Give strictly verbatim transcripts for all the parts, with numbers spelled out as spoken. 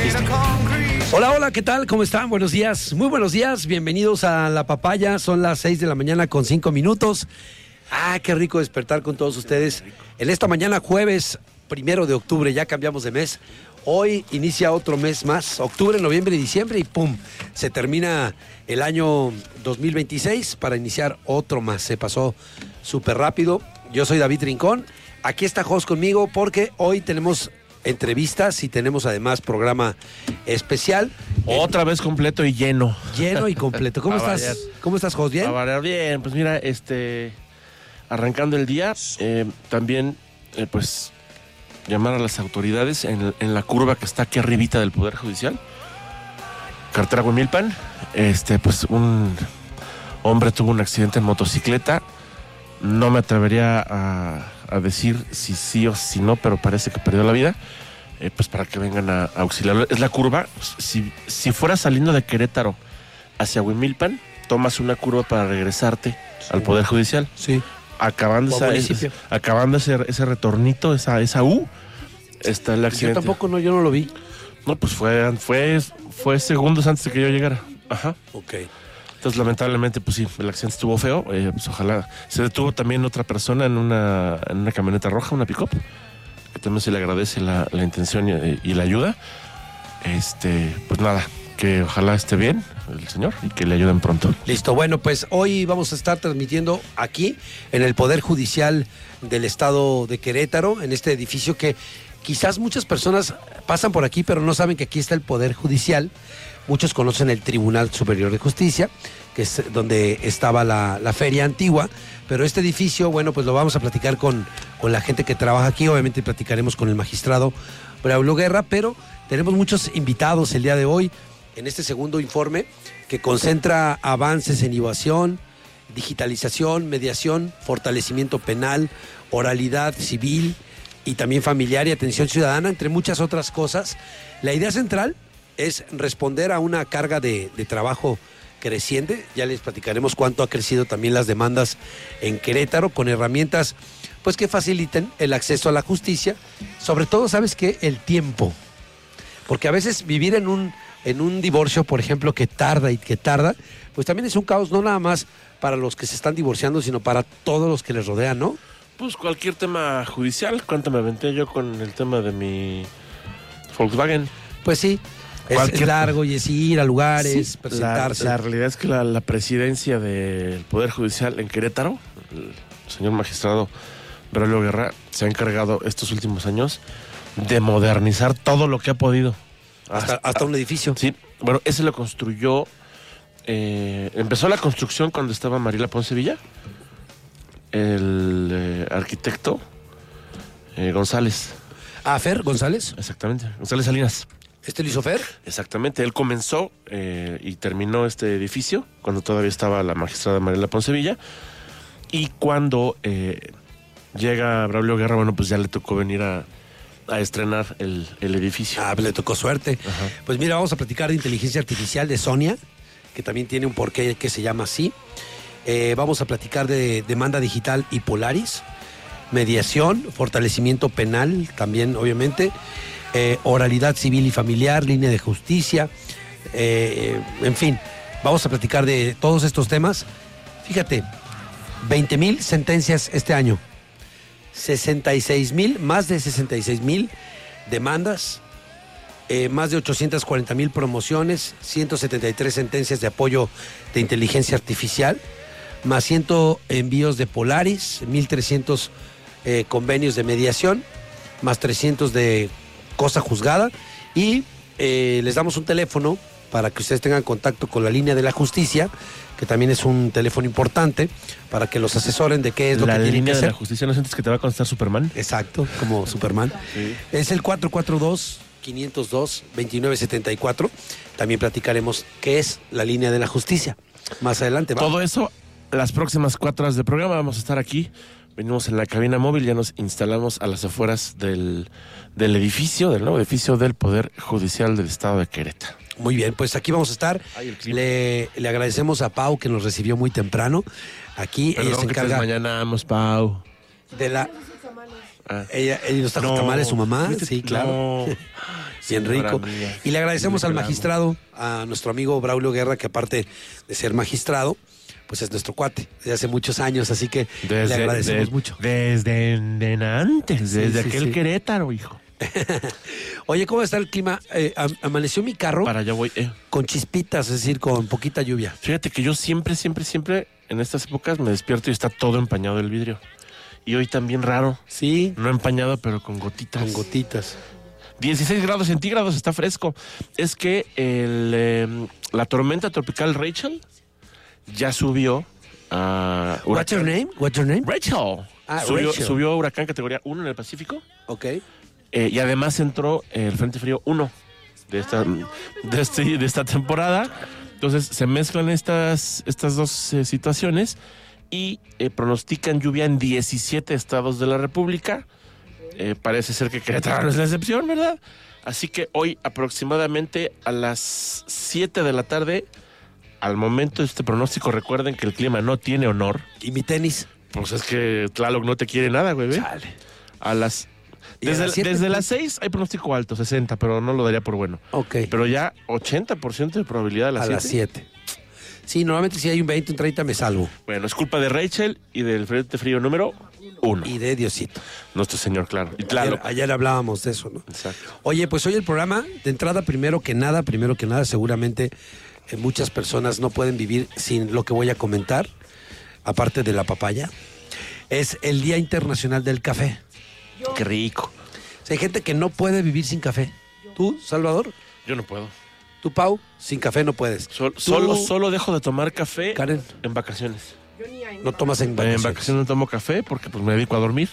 Hola, hola, ¿qué tal? ¿Cómo están? Buenos días, muy buenos días, bienvenidos a La Papaya, son las seis de la mañana con cinco minutos. Ah, qué rico despertar con todos ustedes. En esta mañana, jueves primero de octubre, ya cambiamos de mes. Hoy inicia otro mes más, octubre, noviembre y diciembre, y pum, se termina el año dos mil veintiséis para iniciar otro más. Se pasó súper rápido. Yo soy David Rincón, aquí está Jos conmigo porque hoy tenemos entrevistas y tenemos además programa especial. Otra vez completo y lleno. Lleno y completo. ¿Cómo estás? Variar. ¿Cómo estás, Jos? ¿Bien? A variar bien, pues mira, este, arrancando el día, eh, también, eh, pues, llamar a las autoridades en, en la curva que está aquí arribita del Poder Judicial, carretera Huimilpan. Este, pues, un hombre tuvo un accidente en motocicleta. No me atrevería a, a decir si sí o si no, pero parece que perdió la vida. Eh, pues para que vengan a, a auxiliarlo. Es la curva. Si, si fueras saliendo de Querétaro hacia Huimilpan, tomas una curva para regresarte sí. al Poder Judicial. Sí. Acabando, esa, es, acabando ese, ese retornito, esa, esa U, está el accidente. Yo tampoco, no, yo no lo vi. No, pues fue, fue, fue segundos antes de que yo llegara. Ajá. Ok. Entonces, lamentablemente, pues sí, el accidente estuvo feo. Eh, pues ojalá. Se detuvo también otra persona en una, en una camioneta roja, una pick-up, que también se le agradece la, la intención y, y la ayuda. Este, pues nada, que ojalá esté bien el señor y que le ayuden pronto. Listo, bueno, pues hoy vamos a estar transmitiendo aquí en el Poder Judicial del Estado de Querétaro, en este edificio que quizás muchas personas pasan por aquí, pero no saben que aquí está el Poder Judicial. Muchos conocen el Tribunal Superior de Justicia, que es donde estaba la, la feria antigua, pero este edificio, bueno, pues lo vamos a platicar con, con la gente que trabaja aquí. Obviamente platicaremos con el magistrado Braulio Guerra, pero tenemos muchos invitados el día de hoy en este segundo informe que concentra avances en innovación, digitalización, mediación, fortalecimiento penal, oralidad civil y también familiar y atención ciudadana, entre muchas otras cosas. La idea central es responder a una carga de, de trabajo creciente. Ya les platicaremos cuánto ha crecido también las demandas en Querétaro, con herramientas pues que faciliten el acceso a la justicia. Sobre todo, ¿sabes qué? El tiempo. Porque a veces vivir en un, en un divorcio, por ejemplo, que tarda y que tarda, pues también es un caos, no nada más para los que se están divorciando, sino para todos los que les rodean, ¿no? Pues cualquier tema judicial. ¿Cuánto me aventé yo con el tema de mi Volkswagen? Pues sí. Es largo y es ir a lugares, sí, presentarse. La, la realidad es que la, la presidencia del Poder Judicial en Querétaro, el señor magistrado Braulio Guerra, se ha encargado estos últimos años de modernizar todo lo que ha podido. Hasta, hasta, hasta un edificio. Sí, bueno, ese lo construyó, eh, empezó la construcción cuando estaba Mariela Ponce Villa, el eh, arquitecto eh, González. Ah, Fer González. Exactamente, González Salinas. ¿Este lo hizo Fer? Exactamente, él comenzó eh, y terminó este edificio cuando todavía estaba la magistrada Mariela Ponce Villa, y cuando eh, llega Braulio Guerra, bueno, pues ya le tocó venir a, a estrenar el, el edificio. Ah, pues le tocó suerte. Ajá. Pues mira, vamos a platicar de inteligencia artificial de Sonia, que también tiene un porqué que se llama así. Eh, vamos a platicar de demanda digital y Polaris, mediación, fortalecimiento penal también, obviamente. Eh, oralidad civil y familiar, línea de justicia, eh, en fin, vamos a platicar de todos estos temas. Fíjate, veinte mil sentencias este año, sesenta y seis mil, más de sesenta y seis mil demandas, eh, más de ochocientas cuarenta mil promociones, ciento setenta y tres sentencias de apoyo de inteligencia artificial, más cien envíos de Polaris, mil trescientos eh, convenios de mediación, más trescientos de cosa juzgada, y eh, les damos un teléfono para que ustedes tengan contacto con la línea de la justicia, que también es un teléfono importante para que los asesoren de qué es lo la que tienen que hacer. La línea de la justicia, ¿no sientes que te va a contestar Superman? Exacto, como Superman. Sí. Es el cuatro cuatro dos, cinco cero dos, dos nueve siete cuatro. También platicaremos qué es la línea de la justicia. Más adelante, ¿va? Todo eso, las próximas cuatro horas de programa vamos a estar aquí. Venimos en la cabina móvil, ya nos instalamos a las afueras del, del edificio, del nuevo edificio del Poder Judicial del Estado de Querétaro. Muy bien, pues aquí vamos a estar. Ay, le, le agradecemos a Pau, que nos recibió muy temprano. Aquí Perdón, ella se encarga. Mañana vamos, Pau. De la. Ah. Ella, ella los tacos No, tamales, su mamá. ¿viste? Sí, claro. No. Bien Señora rico. mía. Y le agradecemos al Claro. magistrado, a nuestro amigo Braulio Guerra, que aparte de ser magistrado, pues es nuestro cuate desde hace muchos años, así que le agradecemos de- mucho. Desde en antes, Sí, desde sí, aquel sí. Querétaro, hijo. Oye, ¿cómo está el clima? Eh, am- amaneció mi carro Para allá voy. eh. con chispitas, es decir, con poquita lluvia. Fíjate que yo siempre, siempre, siempre en estas épocas me despierto y está todo empañado el vidrio. Y hoy también raro. Sí, No empañado, pero con gotitas. con gotitas. dieciséis grados centígrados, está fresco. Es que el, eh, la tormenta tropical Rachel ya subió a... What's your name? What's your name? Rachel. Ah, subió, Rachel. subió a huracán categoría uno en el Pacífico. Ok. Eh, y además entró el Frente Frío uno de esta, de este- de esta temporada. Entonces se mezclan estas, estas dos eh, situaciones y eh, pronostican lluvia en diecisiete estados de la República. Eh, parece ser que Querétaro no es la excepción, ¿verdad? Así que hoy aproximadamente a las siete de la tarde, al momento de este pronóstico, recuerden que el clima no tiene honor. ¿Y mi tenis? Pues es que Tlaloc no te quiere nada, güey. ¿ve? Chale. A las... ¿Y a Desde, las siete? desde las seis hay pronóstico alto, sesenta, pero no lo daría por bueno. Ok. Pero ya ochenta por ciento de probabilidad a las a las siete. siete. Sí, normalmente si hay un veinte, un treinta me salvo. Bueno, es culpa de Rachel y del Frente Frío número uno. Y de Diosito. Nuestro señor, claro. Y Ayer, Tlaloc. ayer hablábamos de eso, ¿no? Exacto. Oye, pues hoy el programa, de entrada, primero que nada, primero que nada, seguramente eh, muchas personas no pueden vivir sin lo que voy a comentar, aparte de la papaya. Es el Día Internacional del Café. Qué rico. O sea, hay gente que no puede vivir sin café. ¿Tú, Salvador? Yo no puedo. ¿Tú, Pau? Sin café no puedes. Sol- ¿Tú, solo, solo dejo de tomar café Karen? en vacaciones. No tomas en En vacaciones. vacaciones no tomo café porque pues me dedico a dormir.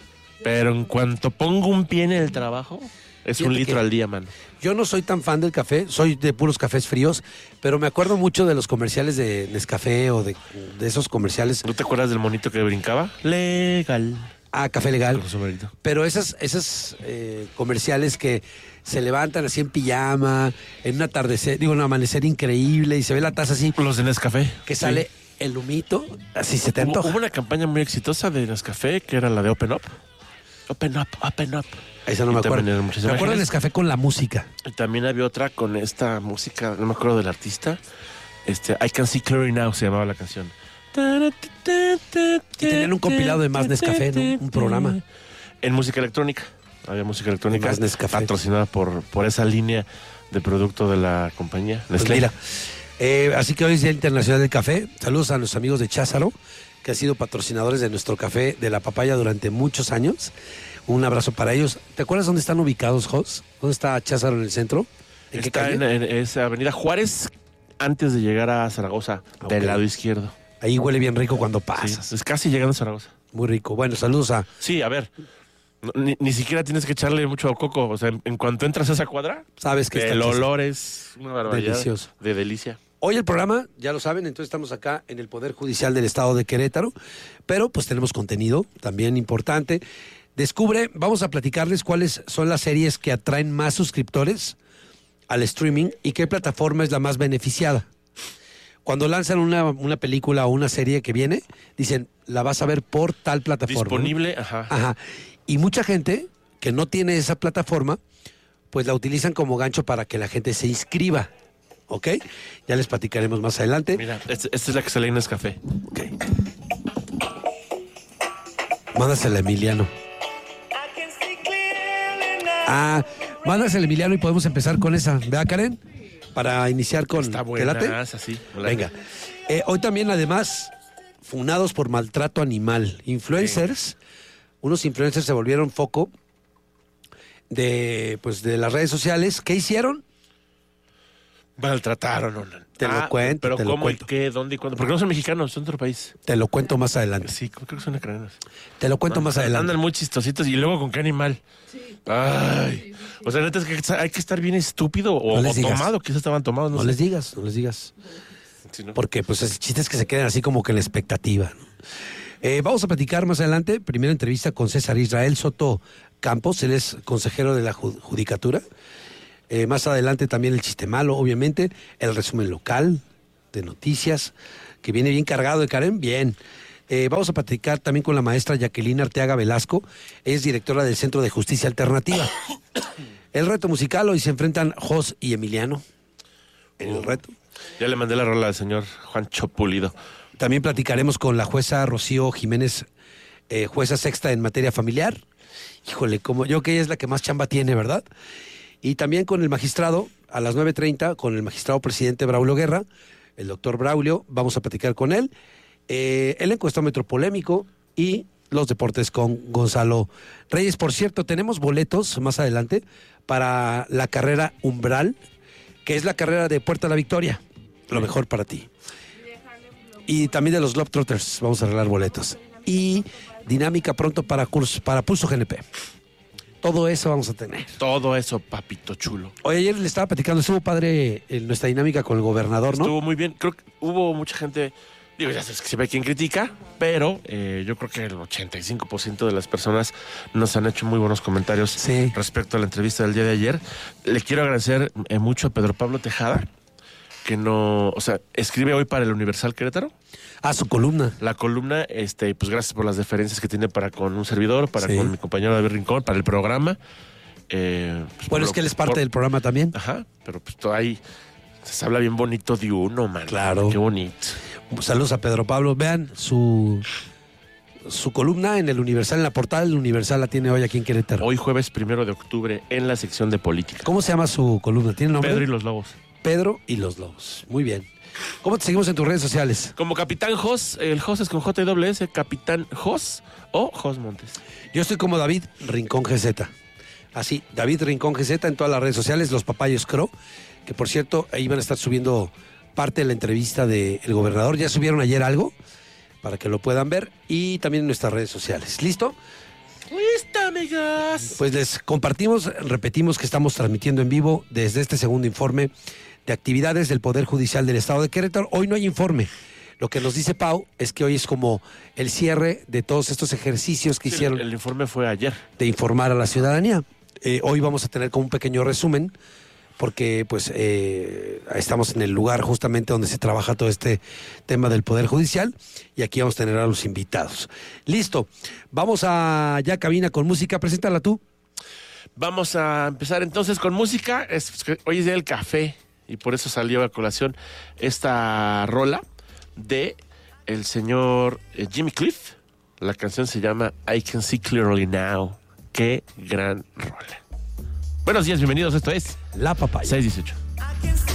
Pero en cuanto pongo un pie en el trabajo, es un Fíjate litro que- al día, mano. Yo no soy tan fan del café, soy de puros cafés fríos, pero me acuerdo mucho de los comerciales de Nescafé o de, de esos comerciales. ¿No te acuerdas del monito que brincaba? Legal. Ah, Café Legal. Con su sombrerito. Pero esas, esas eh, comerciales que se levantan así en pijama, en un atardecer, digo, un amanecer increíble y se ve la taza así, Los de Nescafé. que Sí. sale el humito, así se te Hubo, antoja. hubo una campaña muy exitosa de Nescafé que era la de Open Up. Open Up, Open Up. Esa no Y me también acuerdo. eran muchas Me acuerdo del imágenes. Nescafé con la música. Y también había otra con esta música, no me acuerdo del artista. Este, I Can See Clearly Now se llamaba la canción. Y tenían un compilado de Más Nescafé, ¿no? Un programa. En música electrónica. Había música electrónica Más Nescafé. patrocinada por, por esa línea de producto de la compañía. Pues Nestlé. mira, eh, así que hoy es Día Internacional del Café. Saludos a nuestros amigos de Cházaro, que han sido patrocinadores de nuestro café de la papaya durante muchos años. Un abrazo para ellos. ¿Te acuerdas dónde están ubicados, Jos? ¿Dónde está Cházaro en el centro? ¿En qué Está calle? en, en esa avenida Juárez, antes de llegar a Zaragoza, Ok. del lado izquierdo. Ahí huele bien rico cuando Sí, pasas. es casi llegando a Zaragoza. Muy rico. Bueno, saludos a... Sí, a ver. no- Ni, ni siquiera tienes que echarle mucho coco. O sea, en, en cuanto entras a esa cuadra, Sabes que está el Cházaro. olor es una barbaridad. Delicioso. De delicia. Hoy el programa, ya lo saben, entonces estamos acá en el Poder Judicial del Estado de Querétaro, pero pues tenemos contenido también importante. Descubre, vamos a platicarles cuáles son las series que atraen más suscriptores al streaming y qué plataforma es la más beneficiada. Cuando lanzan una, una película o una serie que viene, dicen, la vas a ver por tal plataforma. Disponible, ajá. Ajá. Y mucha gente que no tiene esa plataforma, pues la utilizan como gancho para que la gente se inscriba. ¿Ok? Ya les platicaremos más adelante. Mira, este- esta es la que sale en Nescafé. Ok. Mándasela a Emiliano. Ah, mándasela a Emiliano y podemos empezar con esa. ¿Verdad, Karen? Para iniciar con... Está ¿Te buena, late? así. me late. Venga. Eh, hoy también, además, funados por maltrato animal. Influencers, unos influencers se volvieron foco de, pues, de las redes sociales. ¿Qué hicieron? Maltrataron. No, no. Te lo cuento, Pero te lo ¿cómo cuento. y qué? ¿Dónde y cuándo? Porque no son mexicanos, son de otro país. Te lo cuento más adelante. Sí, creo que son ucranianos. Te lo cuento más adelante. Andan muy chistositos y luego con qué animal. Ay. O sea, neta es que hay que estar bien estúpido o, No les o digas. tomado, quizás estaban tomados. No, No sé. les digas, no les digas. Sí, ¿no? Porque pues el chiste es que se queden así como que en la expectativa. ¿no? Eh, vamos a platicar más adelante. Primera entrevista con César Israel Soto Campos. Él es consejero de la ju- Judicatura. Eh, más adelante también el chiste malo, obviamente. El resumen local de noticias, que viene bien cargado de Karen. Bien. Eh, vamos a platicar también con la maestra Jacqueline Arteaga Velasco, es directora del Centro de Justicia Alternativa. El reto musical, hoy se enfrentan Jos y Emiliano en el reto. Ya le mandé la rola al señor Juancho Pulido. También platicaremos con la jueza Rocío Jiménez, eh, jueza sexta en materia familiar. Híjole, como yo que ella es la que más chamba tiene, ¿verdad? Y también con el magistrado, a las nueve treinta, con el magistrado presidente Braulio Guerra, el doctor Braulio, vamos a platicar con él. Eh, el encuestómetro polémico y los deportes con Gonzalo Reyes. Por cierto, tenemos boletos más adelante para la carrera Umbral, que es la carrera de Puerta a la Victoria. Lo mejor para ti. Y también de los Globetrotters, vamos a arreglar boletos. Y dinámica pronto para curso, para Pulso G N P. Todo eso vamos a tener. Todo eso, papito chulo. Oye, ayer le estaba platicando, estuvo padre en nuestra dinámica con el gobernador, ¿no? Estuvo muy bien. Creo que hubo mucha gente, digo, ya sabes que se ve quien critica, pero eh, yo creo que el ochenta y cinco por ciento de las personas nos han hecho muy buenos comentarios sí. respecto a la entrevista del día de ayer. Le quiero agradecer eh, mucho a Pedro Pablo Tejada, que no, o sea, escribe hoy para el Universal Querétaro. Ah, su columna. La columna, este, pues gracias por las deferencias que tiene para con un servidor, para sí. con mi compañero David Rincón, para el programa. Eh, pues bueno, es lo, que él es parte por, del programa también. Ajá, pero pues todo ahí se habla bien bonito de uno, man. Claro. Qué bonito. Saludos a Pedro Pablo. Vean su su columna en el Universal, en la portada del Universal la tiene hoy aquí en Querétaro. Hoy jueves primero de octubre en la sección de política. ¿Cómo se llama su columna? ¿Tiene nombre? Pedro y los Lobos. Pedro y los Lobos. Muy bien. ¿Cómo te seguimos en tus redes sociales? Como Capitán Jos, el Jos es con J W S, Capitán Jos o Jos Montes. Yo estoy como David Rincón G Z. Así, David Rincón G Z en todas las redes sociales, los Papayos Crow, que por cierto, ahí van a estar subiendo parte de la entrevista del gobernador. Ya subieron ayer algo para que lo puedan ver y también en nuestras redes sociales. ¿Listo? ¡Listo, amigos! Pues les compartimos, repetimos que estamos transmitiendo en vivo desde este segundo informe de actividades del Poder Judicial del Estado de Querétaro. Hoy no hay informe. Lo que nos dice Pau es que hoy es como el cierre de todos estos ejercicios que sí, hicieron. El informe fue ayer. De informar a la ciudadanía. Eh, hoy vamos a tener como un pequeño resumen, porque pues eh, estamos en el lugar justamente donde se trabaja todo este tema del Poder Judicial y aquí vamos a tener a los invitados. Listo, vamos a ya cabina con música, preséntala tú. Vamos a empezar entonces con música. Es, hoy es día del café y por eso salió a colación esta rola de el señor Jimmy Cliff. La canción se llama I Can See Clearly Now. Qué gran rola. Buenos días, bienvenidos. Esto es La Papaya. seis dieciocho.